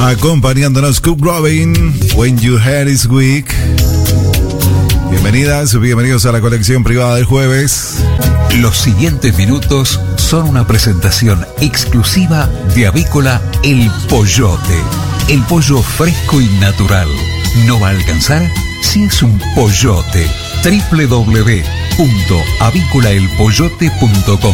Acompañándonos Cook Robin, When Your Hair is Weak. Bienvenidas, bienvenidos a la colección privada del jueves. Los siguientes minutos son una presentación exclusiva de Avícola El Pollote. El pollo fresco y natural. No va a alcanzar si es un pollote. www.avícolaelpollote.com.